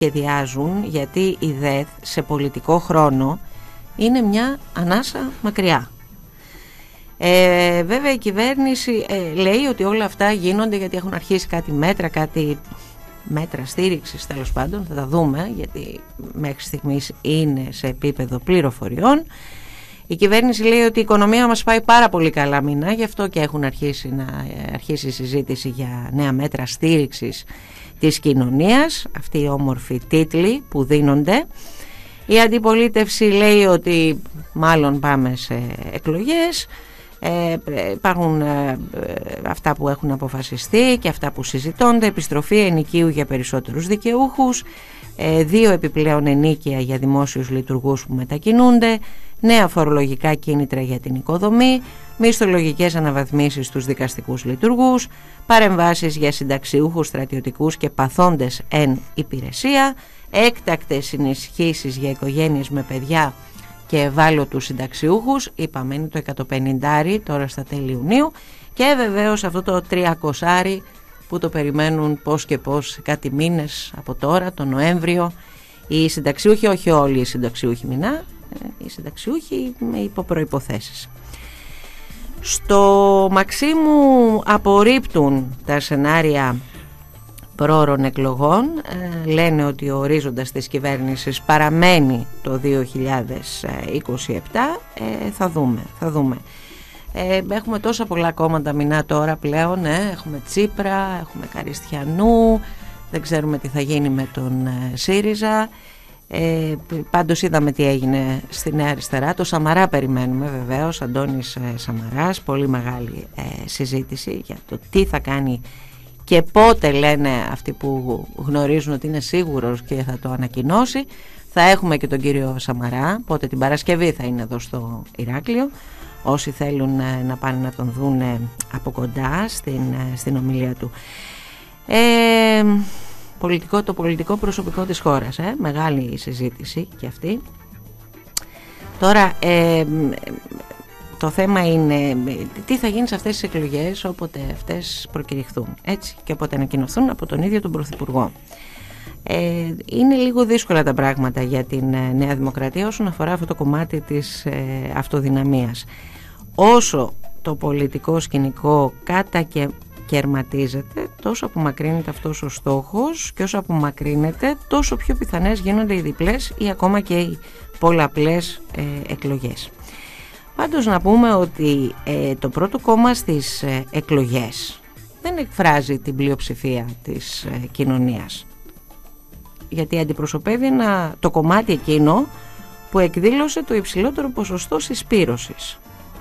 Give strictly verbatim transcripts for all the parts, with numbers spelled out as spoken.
σχεδιάζουν, γιατί η ΔΕΘ σε πολιτικό χρόνο είναι μια ανάσα μακριά. Ε, βέβαια η κυβέρνηση ε, λέει ότι όλα αυτά γίνονται γιατί έχουν αρχίσει κάτι μέτρα, κάτι μέτρα στήριξης τέλος πάντων, θα τα δούμε γιατί μέχρι στιγμής είναι σε επίπεδο πληροφοριών. Η κυβέρνηση λέει ότι η οικονομία μας πάει πάρα πολύ καλά μήνα, γι' αυτό και έχουν αρχίσει, να, αρχίσει η συζήτηση για νέα μέτρα στήριξης της κοινωνίας, αυτοί οι όμορφοι τίτλοι που δίνονται. Η αντιπολίτευση λέει ότι μάλλον πάμε σε εκλογές. Ε, υπάρχουν ε, αυτά που έχουν αποφασιστεί και αυτά που συζητώνται, επιστροφή ενοικίου για περισσότερους δικαιούχους, ε, δύο επιπλέον ενίκια για δημόσιους λειτουργούς που μετακινούνται, νέα φορολογικά κίνητρα για την οικοδομή, μισθολογικές αναβαθμίσεις στους δικαστικούς λειτουργούς, παρεμβάσεις για συνταξιούχους, στρατιωτικούς και παθόντες εν υπηρεσία, έκτακτες ενισχύσεις για οικογένειες με παιδιά και ευάλωτους συνταξιούχους, είπαμε είναι το εκατόν πενήντα τώρα στα τέλη Ιουνίου, και βεβαίως αυτό το τριακόσια που το περιμένουν πώς και πώς κάτι μήνες από τώρα, τον Νοέμβριο, οι συνταξιούχοι, όχι όλοι οι συνταξιούχοι μηνά, οι συνταξιούχοι με υποπροϋποθέσεις. Στο Μαξίμου απορρίπτουν τα σενάρια πρόωρων εκλογών, ε, λένε ότι ο ορίζοντας της κυβέρνησης παραμένει το δύο χιλιάδες είκοσι επτά, ε, θα δούμε, θα δούμε. Ε, έχουμε τόσα πολλά κόμματα μηνά τώρα πλέον, ε, έχουμε Τσίπρα, έχουμε Καριστιανού, δεν ξέρουμε τι θα γίνει με τον ε, ΣΥΡΙΖΑ. Ε, πάντως είδαμε τι έγινε στη Νέα Αριστερά. Το Σαμαρά περιμένουμε βεβαίως, Αντώνης ε, Σαμαράς, πολύ μεγάλη ε, συζήτηση για το τι θα κάνει και πότε, λένε αυτοί που γνωρίζουν ότι είναι σίγουρος και θα το ανακοινώσει. Θα έχουμε και τον κύριο Σαμαρά, πότε, την Παρασκευή θα είναι εδώ στο Ηράκλειο, όσοι θέλουν ε, να πάνε να τον δουν από κοντά στην, ε, στην ομιλία του. ε, Πολιτικό, το πολιτικό προσωπικό της χώρας, ε? Μεγάλη συζήτηση και αυτή. Τώρα ε, το θέμα είναι τι θα γίνει σε αυτές τις εκλογές όποτε αυτές προκηρυχθούν, έτσι, και όποτε ανακοινωθούν από τον ίδιο τον Πρωθυπουργό. Ε, είναι λίγο δύσκολα τα πράγματα για την Νέα Δημοκρατία όσον αφορά αυτό το κομμάτι της ε, αυτοδυναμίας. Όσο το πολιτικό σκηνικό κάτα και κερματίζεται, τόσο απομακρύνεται αυτός ο στόχος, και όσο απομακρύνεται τόσο πιο πιθανές γίνονται οι διπλές ή ακόμα και οι πολλαπλές ε, εκλογές. Πάντως να πούμε ότι ε, το πρώτο κόμμα στις ε, εκλογές δεν εκφράζει την πλειοψηφία της ε, κοινωνίας, γιατί αντιπροσωπεύει ένα, το κομμάτι εκείνο που εκδήλωσε το υψηλότερο ποσοστό συσπήρωσης.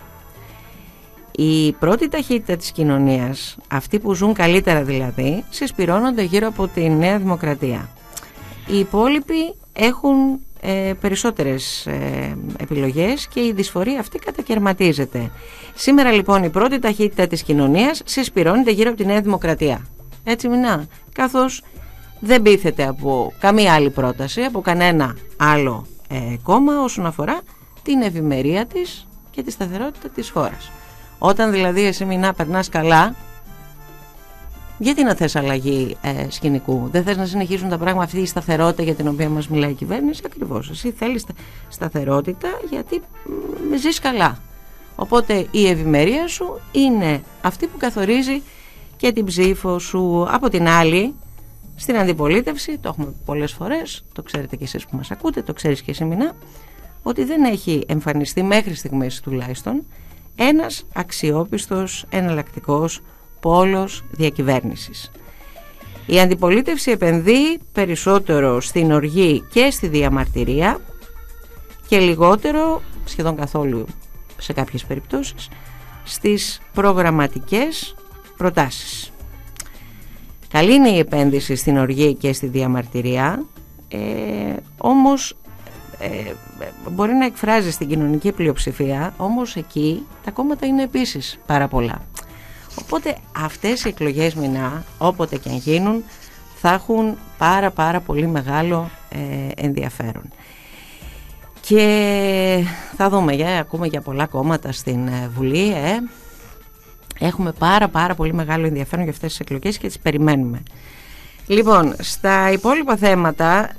Η πρώτη ταχύτητα της κοινωνίας, αυτοί που ζουν καλύτερα δηλαδή, συσπυρώνονται γύρω από τη Νέα Δημοκρατία. Οι υπόλοιποι έχουν ε, περισσότερες ε, επιλογές και η δυσφορία αυτή κατακερματίζεται. Σήμερα λοιπόν η πρώτη ταχύτητα της κοινωνίας συσπυρώνεται γύρω από τη Νέα Δημοκρατία. Έτσι μηνά, καθώς δεν πείθεται από καμία άλλη πρόταση, από κανένα άλλο ε, κόμμα όσον αφορά την ευημερία της και τη σταθερότητα της χώρας. Όταν δηλαδή εσύ μηνά περνάς καλά, γιατί να θες αλλαγή ε, σκηνικού? Δεν θες να συνεχίσουν τα πράγματα, αυτή η σταθερότητα για την οποία μας μιλάει η κυβέρνηση? Ακριβώς, εσύ θέλεις σταθερότητα γιατί μ, ζεις καλά. Οπότε η ευημερία σου είναι αυτή που καθορίζει και την ψήφο σου. Από την άλλη, στην αντιπολίτευση, το έχουμε πολλές φορές, το ξέρετε και εσείς που μας ακούτε, το ξέρεις και εσύ μηνά, ότι δεν έχει εμφανιστεί μέχρι στιγμής τουλάχιστον ένας αξιόπιστος εναλλακτικός πόλος διακυβέρνησης. Η αντιπολίτευση επενδύει περισσότερο στην οργή και στη διαμαρτυρία και λιγότερο, σχεδόν καθόλου σε κάποιες περιπτώσεις, στις προγραμματικές προτάσεις. Καλή είναι η επένδυση στην οργή και στη διαμαρτυρία, ε, όμως ε, μπορεί να εκφράζει στην κοινωνική πλειοψηφία, όμως εκεί τα κόμματα είναι επίσης πάρα πολλά. Οπότε αυτές οι εκλογές μηνά, όποτε και αν γίνουν, θα έχουν πάρα πάρα πολύ μεγάλο ε, ενδιαφέρον. Και θα δούμε, για, ακούμε για πολλά κόμματα στην ε, Βουλή, ε, έχουμε πάρα πάρα πολύ μεγάλο ενδιαφέρον για αυτές τις εκλογές και τις περιμένουμε. Λοιπόν, στα υπόλοιπα θέματα